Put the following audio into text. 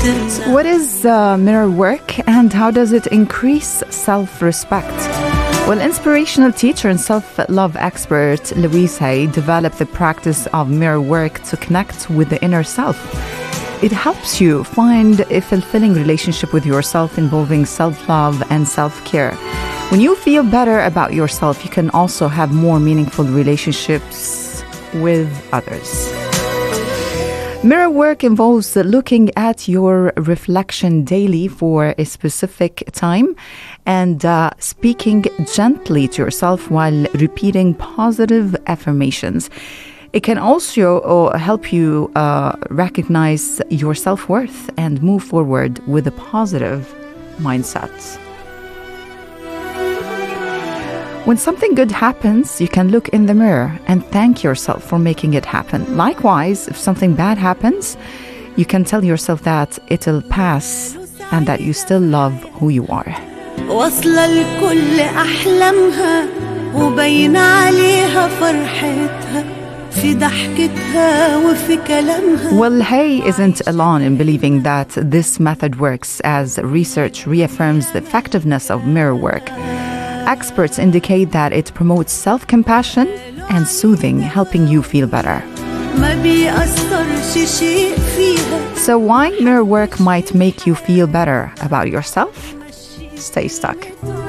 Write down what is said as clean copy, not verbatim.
What is mirror work and how does it increase self-respect? Well, inspirational teacher and self-love expert Louise Hay developed the practice of mirror work to connect with the inner self. It helps you find a fulfilling relationship with yourself involving self-love and self-care. When you feel better about yourself, you can also have more meaningful relationships with others. Mirror work involves looking at your reflection daily for a specific time and speaking gently to yourself while repeating positive affirmations. It can also help you recognize your self-worth and move forward with a positive mindset. When something good happens, you can look in the mirror and thank yourself for making it happen. Likewise, if something bad happens, you can tell yourself that it'll pass and that you still love who you are. واصلة لكل أحلامها وبين عليها فرحتها في ضحكتها وفي كلامها. Well, Hay isn't alone in believing that this method works, as research reaffirms the effectiveness of mirror work. Experts indicate that it promotes self-compassion and soothing, helping you feel better. So why mirror work might make you feel better about yourself? Stay stuck.